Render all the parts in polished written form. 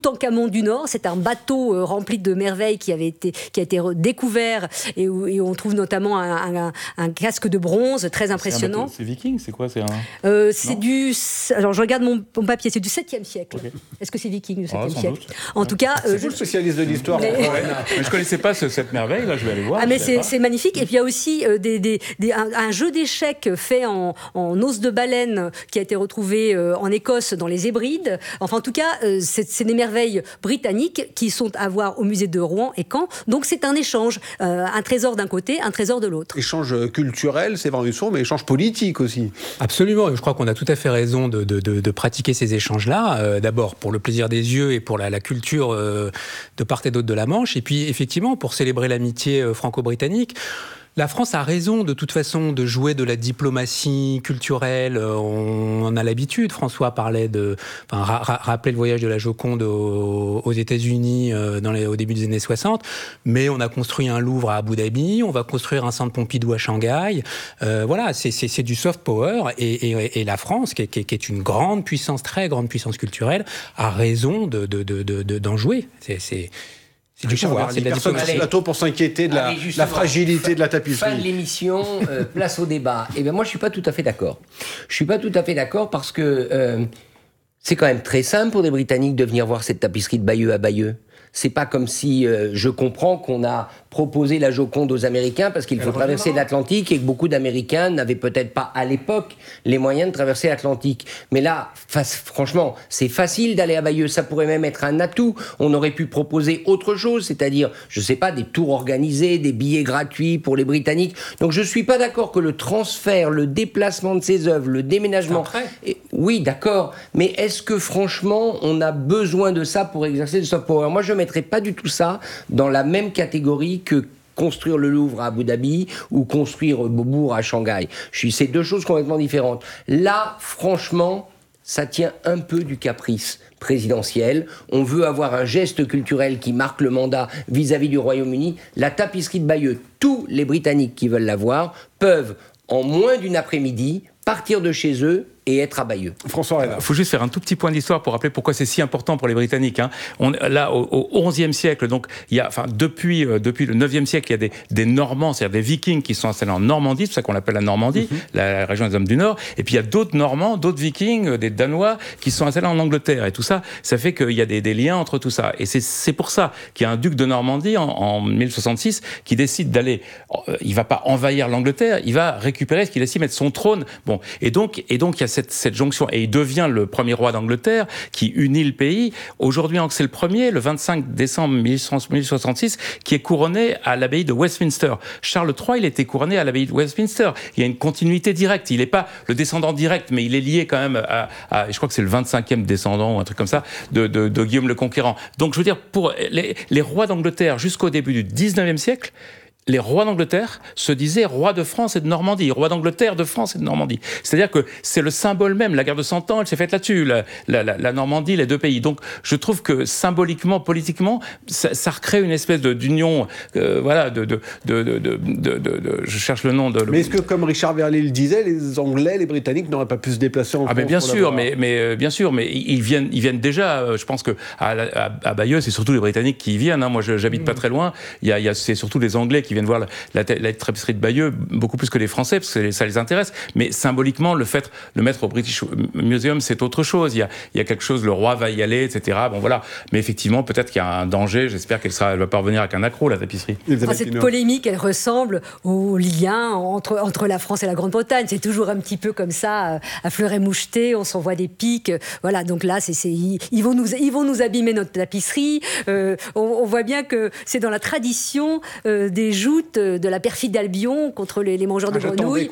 Toutankhamon du Nord. C'est un bateau rempli de merveilles qui a été découvert et où on trouve notamment un casque de bronze très impressionnant. C'est viking, c'est quoi? Alors je regarde mon papier, c'est du 7e siècle. Okay. Est-ce que c'est viking du 7e siècle? En tout cas, c'est vous le spécialiste de l'histoire. Mais je connaissais pas cette merveille, là, je vais aller voir. Ah mais c'est magnifique. Et puis il y a aussi un jeu d'échecs fait en os de baleine qui a été retrouvé en Écosse dans les Hébrides. Enfin en tout cas, c'est des merveilles britanniques qui sont à voir au musée de Rouen et Caen. Donc c'est un échange, un trésor d'un côté, un trésor de l'autre. Échange culturel, c'est vrai, mais échange politique aussi. Absolument, et je crois qu'on a tout à fait raison de pratiquer ces échanges-là. D'abord pour le plaisir des yeux et pour la culture de part et d'autre de la Manche, et puis effectivement pour célébrer l'amitié franco-britannique. La France a raison, de toute façon, de jouer de la diplomatie culturelle. On en a l'habitude. François parlait rappelait le voyage de la Joconde aux États-Unis au début des années 60. Mais on a construit un Louvre à Abu Dhabi. On va construire un centre Pompidou à Shanghai. Voilà, c'est du soft power. Et la France, qui est une grande puissance, très grande puissance culturelle, a raison d'en jouer. C'est du pouvoir, c'est de la diplomatie. Sur le plateau pour s'inquiéter de la fragilité de la tapisserie. Fin de l'émission, place au débat. Eh bien, moi, je suis pas tout à fait d'accord. Je suis pas tout à fait d'accord parce que c'est quand même très simple pour des Britanniques de venir voir cette tapisserie de Bayeux à Bayeux. C'est pas comme si je comprends qu'on a proposé la Joconde aux Américains parce qu'il faut traverser l'Atlantique et que beaucoup d'Américains n'avaient peut-être pas à l'époque les moyens de traverser l'Atlantique. Mais là, franchement, c'est facile d'aller à Bayeux. Ça pourrait même être un atout. On aurait pu proposer autre chose, c'est-à-dire, je sais pas, des tours organisés, des billets gratuits pour les Britanniques. Donc je suis pas d'accord que le transfert, le déplacement de ces œuvres, le déménagement... Oui, d'accord. Mais est-ce que franchement, on a besoin de ça pour exercer le soft power? Moi, je mettrais pas du tout ça dans la même catégorie que construire le Louvre à Abu Dhabi ou construire Beaubourg à Shanghai. C'est deux choses complètement différentes. Là, franchement, ça tient un peu du caprice présidentiel. On veut avoir un geste culturel qui marque le mandat vis-à-vis du Royaume-Uni. La tapisserie de Bayeux, tous les Britanniques qui veulent la voir peuvent, en moins d'une après-midi, partir de chez eux et être à Bayeux. François Reynard. Il faut juste faire un tout petit point d'histoire pour rappeler pourquoi c'est si important pour les Britanniques. Là, au XIe siècle, donc, depuis le IXe siècle, il y a des Normands, c'est-à-dire des Vikings qui sont installés en Normandie, c'est pour ça qu'on l'appelle la Normandie, la région des hommes du Nord, et puis il y a d'autres Normands, d'autres Vikings, des Danois, qui sont installés en Angleterre, et tout ça, ça fait qu'il y a des liens entre tout ça. Et c'est pour ça qu'il y a un duc de Normandie, en 1066, qui décide d'aller, il va pas envahir l'Angleterre, il va récupérer ce qu'il estime être son trône. Bon, et donc il y a cette jonction, et il devient le premier roi d'Angleterre qui unit le pays. Aujourd'hui, c'est le premier, le 25 décembre 1066, qui est couronné à l'abbaye de Westminster. Charles III, il était couronné à l'abbaye de Westminster. Il y a une continuité directe. Il n'est pas le descendant direct, mais il est lié quand même je crois que c'est le 25e descendant ou un truc comme ça de Guillaume le Conquérant. Donc, je veux dire, pour les rois d'Angleterre jusqu'au début du 19e siècle, les rois d'Angleterre se disaient rois de France et de Normandie, rois d'Angleterre, de France et de Normandie. C'est-à-dire que c'est le symbole même, la guerre de 100 ans, elle s'est faite là-dessus, la Normandie, les deux pays. Donc je trouve que symboliquement, politiquement, ça recrée une espèce d'union, je cherche le nom de... Mais est-ce que, comme Richard Verlet le disait, les Anglais, les Britanniques n'auraient pas pu se déplacer en France? Mais bien sûr, mais ils viennent déjà, je pense que à Bayeux, c'est surtout les Britanniques qui y viennent. Moi, j'habite pas très loin. C'est surtout les Anglais qui viennent voir la tapisserie de Bayeux, beaucoup plus que les Français, parce que ça les intéresse. Mais symboliquement, le mettre au British Museum, c'est autre chose. Il y a quelque chose, le roi va y aller, etc. Bon, voilà. Mais effectivement, peut-être qu'il y a un danger. J'espère qu'elle va pas revenir avec un accroc, la tapisserie. Cette polémique, elle ressemble au lien entre la France et la Grande-Bretagne. C'est toujours un petit peu comme ça, à fleur et moucheté, on s'envoie des piques. Voilà, donc là, ils vont nous abîmer notre tapisserie. On voit bien que c'est dans la tradition des joutes de la perfide Albion contre les mangeurs de grenouilles.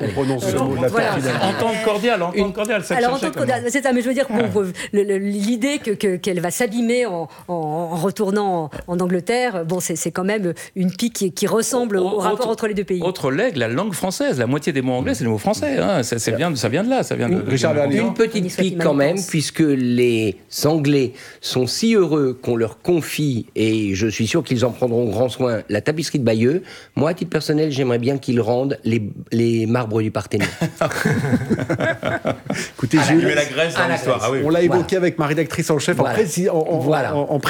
Entente cordiale, ça. Alors, entente cordiale, c'est ça, mais je veux dire, l'idée qu'elle va s'abîmer en retournant en Angleterre, c'est quand même une pique qui ressemble au rapport entre les deux pays. Autre legs, la langue française, la moitié des mots anglais, c'est les mots français. Ça vient de là. Une petite pique quand même, puisque les Anglais sont si heureux qu'on leur confie, et je suis sûr qu'ils en prendront grand soin, la tapisserie de Bayeux, Moi, à titre personnel, j'aimerais bien qu'ils rendent les marbres du Parthénon. Écoutez, Il met la Grèce dans l'histoire. Ah oui. on l'a évoqué avec ma rédactrice en chef Voilà. en